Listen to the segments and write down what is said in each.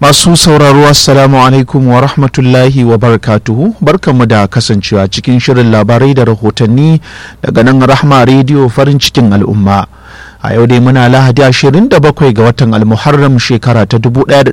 Masu sauraro assalamu alaikum wa rahmatullahi wa barakatuhu, barkanmu da kasancewa cikin shirin labarai da rahotanni daga nan Rahma Radio farin cikin al'umma. A yau dai muna Lahadi 27 ga watan Al-Muharram shekara ta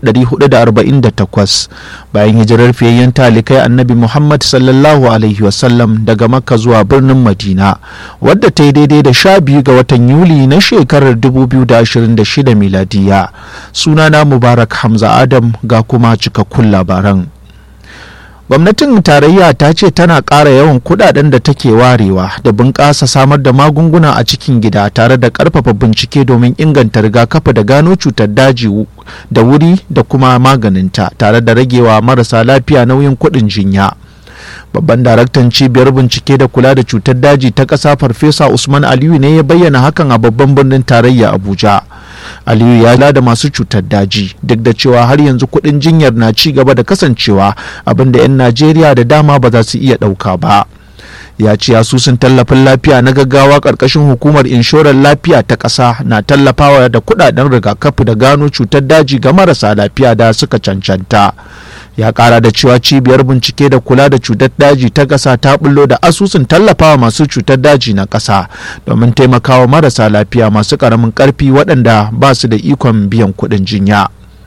1448 bayan hijirar fiyayyen talikai Annabi Muhammad sallallahu alaihi wasallam daga Makka zuwa birnin Madina, wadda ta yi daidai da 12 ga watan Yuli na shekarar 2026 miladiya. Sunana Mubarak Hamza Adam ga kuma cikakkun labaran. Gwamnatin tarayya ta ce tana ƙara yawan kuɗaɗen da take warewa da bunƙasa samar da magunguna a cikin gida tare da ƙarfafa bincike domin inganta rigakafi da gano cutar daji da wuri da kuma maganinta tare da ragewa marasa lafiya nauyin kuɗin jinya. Babban daraktan cibiyar bincike da kula da cutar daji ta ƙasa Farfesa Usman Aliyu ne ya bayyana hakan a babban birnin tarayya Abuja. Aliyu ya da masu cutar daji duk da cewa har yanzu kuɗin jinyar na ci gaba da kasancewa abinda 'yan Najeriya da dama ba za su iya ɗauka ba. Ya ce asusun tallafin lafiya na gaggawa ƙarƙashin hukumar inshorar lafiya ta ƙasa na tallafawa da kuɗaɗen rigakafi da gano cutar daji ga marasa lafiya da suka cancanta. Ya ƙara da cewa cibiyar bincike da kula da cutar daji ta ƙasa ta bullo da asusun tallafawa masu cutar daji na ƙasa domin taimakawa marasa lafiya masu ƙaramin ƙarfi waɗanda ba su da ikon biyan kuɗin jinya.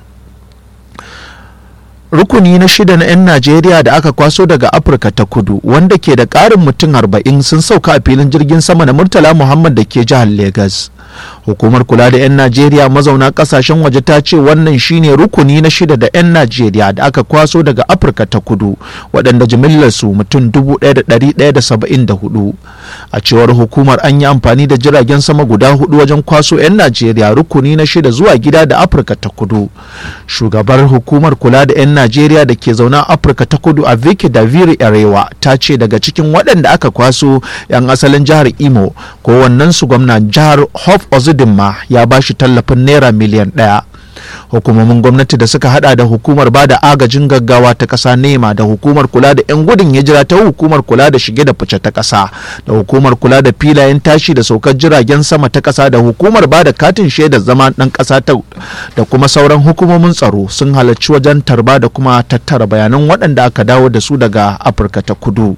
Rukuni na 6 na 'yan Najeriya da aka kwaso daga Afirka ta Kudu wanda ke da ƙarin mutum 40 sun sauka a filin jirgin sama na Murtala Muhammad da ke jihar Legas. Hukumar kula da 'yan Najeriya mazauna kasashen waje ta ce wannan shine rukuni na 6 da 'yan Najeriya da aka kwaso daga Afirka ta Kudu waɗanda jimillarsu mutum 1,174. A cewar hukumar an yi amfani da jiragen sama guda 4 wajen kwaso 'yan Najeriya rukuni na 6 zuwa gida da Afirka ta Kudu. Shugabar hukumar kula da 'yan Najeriya da ke zaune a Afirka ta Kudu a Vicky Daviri Arewa ta ce daga cikin waɗanda aka kwaso 'yan asalin jihar Imo kowannensu gwamnan jihar Hope Ozudinma ya ba shi tallafin naira miliyan 1. Hukumomin gwamnati da suka hada da hukumar ba da agajin gaggawa ta ƙasa nema da hukumar kula da 'yan gudun hijira ta hukumar kula da shige da fice ta ƙasa da hukumar kula da filayen tashi da saukar jiragen sama ta ƙasa da hukumar ba da katin shaidar zama ɗan ƙasa da kuma sauran hukumomin tsaro sun halarci wajen tarba da kuma tattara bayanan waɗanda aka dawo da su daga Afirka ta Kudu.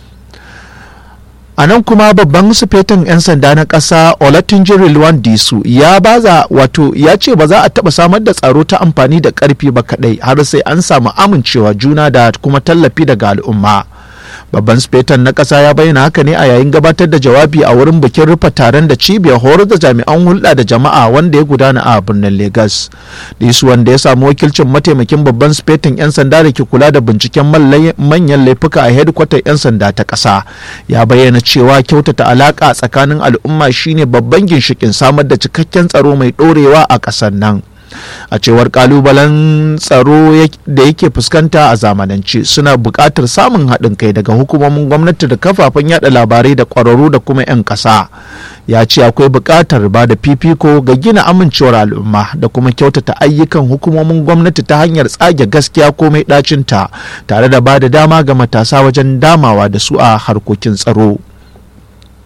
A nan kuma babban sufetin 'yan sanda na ƙasa Olatunji Disu ya ce ba za a taɓa samar da tsaro ta amfani da ƙarfi ba kaɗai har sai an samu amincewa juna da kuma tallafi daga al'umma. Babban sufetan na ƙasa ya bayyana haka ne a yayin gabatar da jawabi a wurin bikin rufe taron da cibiyar horar da jami'an hulɗa da jama'a wanda ya gudana a birnin Legas. Disu wanda ya samu wakilcin mataimakin babban sufetan 'yan sanda da ke kula da binciken manyan laifuka a hedkwatar 'yan sanda ta ƙasa ya bayyana cewa kyautata alaƙa tsakanin al'umma shine babban ginshiƙin samar da cikakken tsaro mai ɗorewa a ƙasar nan. A cewar kalubalen tsaro da yake fuskanta a zamanance suna buƙatar samun haɗin kai daga hukumomin gwamnati da kafafen yada labarai da ƙwararru da kuma 'yan ƙasa. Ya ce akwai buƙatar ba da fifiko ga gina amincewar al'umma da kuma kyautata ayyukan hukumomin gwamnati ta hanyar tsage gaskiya komai ɗacinta tare da ba da dama ga matasa wajen damawa da su a harkokin tsaro.